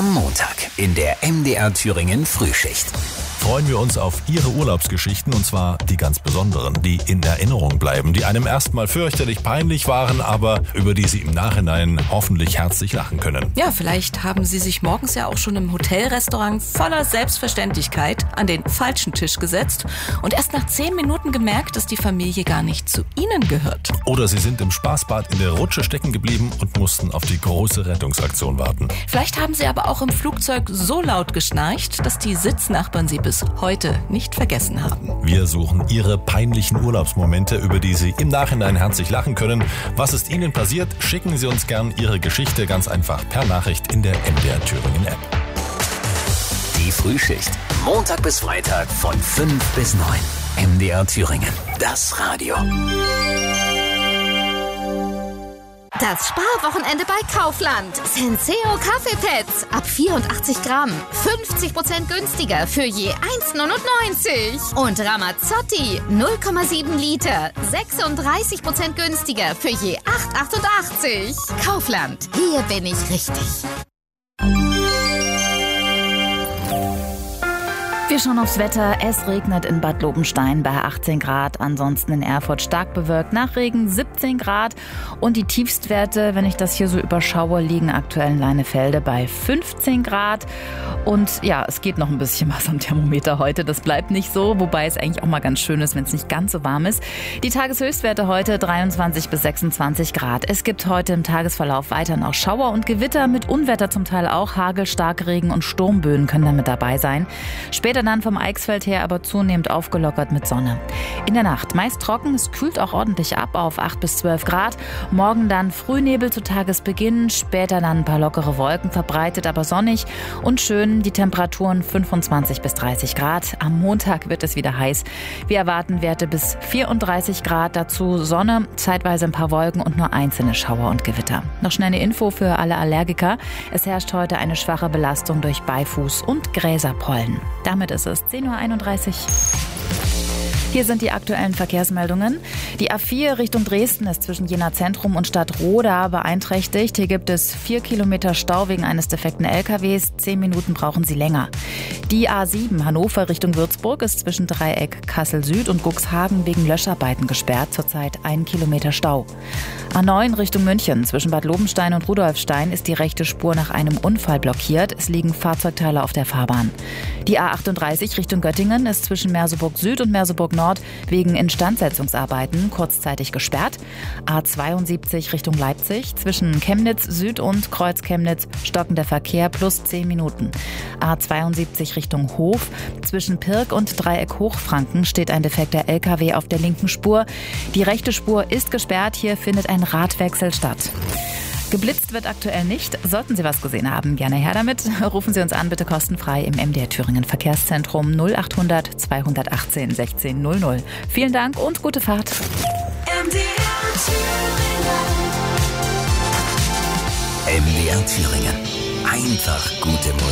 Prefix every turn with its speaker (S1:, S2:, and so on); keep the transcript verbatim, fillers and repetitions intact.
S1: Am Montag in der M D R Thüringen Frühschicht
S2: freuen wir uns auf Ihre Urlaubsgeschichten, und zwar die ganz besonderen, die in Erinnerung bleiben, die einem erstmal fürchterlich peinlich waren, aber über die Sie im Nachhinein hoffentlich herzlich lachen können.
S3: Ja, vielleicht haben Sie sich morgens ja auch schon im Hotelrestaurant voller Selbstverständlichkeit an den falschen Tisch gesetzt und erst nach zehn Minuten gemerkt, dass die Familie gar nicht zu Ihnen gehört.
S2: Oder Sie sind im Spaßbad in der Rutsche stecken geblieben und mussten auf die große Rettungsaktion warten.
S3: Vielleicht haben Sie aber auch im Flugzeug so laut geschnarcht, dass die Sitznachbarn Sie bis heute nicht vergessen haben.
S2: Wir suchen Ihre peinlichen Urlaubsmomente, über die Sie im Nachhinein herzlich lachen können. Was ist Ihnen passiert? Schicken Sie uns gern Ihre Geschichte ganz einfach per Nachricht in der M D R Thüringen App.
S1: Die Frühschicht, Montag bis Freitag von fünf bis neun. M D R Thüringen, das Radio.
S4: Das Sparwochenende bei Kaufland. Senseo Kaffeepads ab vierundachtzig Gramm. fünfzig Prozent günstiger für je eins neunundneunzig. Und Ramazzotti null Komma sieben Liter. sechsunddreißig Prozent günstiger für je acht achtundachtzig. Kaufland. Hier bin ich richtig.
S5: Wir schauen aufs Wetter. Es regnet in Bad Lobenstein bei achtzehn Grad. Ansonsten in Erfurt stark bewölkt. Nach Regen siebzehn Grad. Und die Tiefstwerte, wenn ich das hier so überschaue, liegen aktuell in Leinefelde bei fünfzehn Grad. Und ja, es geht noch ein bisschen was am Thermometer heute. Das bleibt nicht so, wobei es eigentlich auch mal ganz schön ist, wenn es nicht ganz so warm ist. Die Tageshöchstwerte heute dreiundzwanzig bis sechsundzwanzig Grad. Es gibt heute im Tagesverlauf weiterhin auch Schauer und Gewitter mit Unwetter zum Teil auch. Hagel, Starkregen und Sturmböen können damit dabei sein. Später dann vom Eichsfeld her aber zunehmend aufgelockert mit Sonne. In der Nacht meist trocken, es kühlt auch ordentlich ab auf acht bis zwölf Grad. Morgen dann Frühnebel zu Tagesbeginn, später dann ein paar lockere Wolken, verbreitet aber sonnig und schön. Die Temperaturen fünfundzwanzig bis dreißig Grad. Am Montag wird es wieder heiß. Wir erwarten Werte bis vierunddreißig Grad, dazu Sonne, zeitweise ein paar Wolken und nur einzelne Schauer und Gewitter. Noch schnell eine Info für alle Allergiker. Es herrscht heute eine schwache Belastung durch Beifuß und Gräserpollen. Damit ist es zehn Uhr einunddreißig. Hier sind die aktuellen Verkehrsmeldungen. Die A vier Richtung Dresden ist zwischen Jena Zentrum und Stadtroda beeinträchtigt. Hier gibt es vier Kilometer Stau wegen eines defekten L K Ws. Zehn Minuten brauchen Sie länger. Die A sieben Hannover Richtung Würzburg ist zwischen Dreieck Kassel Süd und Cuxhagen wegen Löscharbeiten gesperrt. Zurzeit ein Kilometer Stau. A neun Richtung München zwischen Bad Lobenstein und Rudolfstein ist die rechte Spur nach einem Unfall blockiert. Es liegen Fahrzeugteile auf der Fahrbahn. Die A achtunddreißig Richtung Göttingen ist zwischen Merseburg Süd und Merseburg Nord wegen Instandsetzungsarbeiten kurzzeitig gesperrt. A zweiundsiebzig Richtung Leipzig zwischen Chemnitz Süd und Kreuz Chemnitz stockender Verkehr plus zehn Minuten. A zweiundsiebzig Richtung Hof zwischen Pirk und Dreieck Hochfranken steht ein defekter L K W auf der linken Spur. Die rechte Spur ist gesperrt, hier findet ein Radwechsel statt. Geblitzt wird aktuell nicht. Sollten Sie was gesehen haben, gerne her damit. Rufen Sie uns an, bitte kostenfrei im M D R Thüringen Verkehrszentrum null achthundert zweihundertachtzehn sechzehn null null. Vielen Dank und gute Fahrt.
S1: M D R Thüringen. M D R Thüringen. Einfach gute Musik.